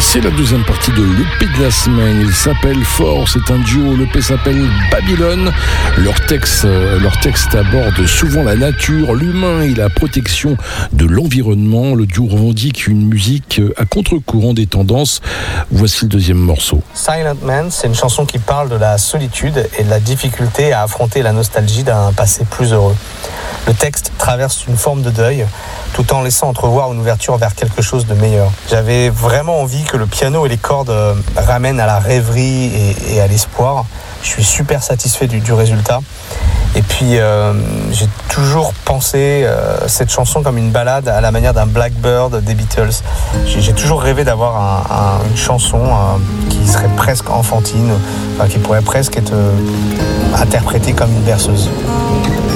C'est la deuxième partie de l'EP de la semaine. Il s'appelle Fort, c'est un duo. L'EP s'appelle Babylone. Leur texte aborde souvent la nature, l'humain et la protection de l'environnement. Le duo revendique une musique à contre-courant des tendances. Voici le deuxième morceau. Silent Man, c'est une chanson qui parle de la solitude et de la difficulté à affronter la nostalgie d'un passé plus heureux. Le texte traverse une forme de deuil, tout en laissant entrevoir une ouverture vers quelque chose de meilleur. J'avais vraiment envie que le piano et les cordes ramènent à la rêverie et à l'espoir. Je suis super satisfait du résultat. Et puis, j'ai toujours pensé cette chanson comme une ballade à la manière d'un Blackbird des Beatles. J'ai toujours rêvé d'avoir une chanson qui serait presque enfantine, qui pourrait presque être interprétée comme une berceuse.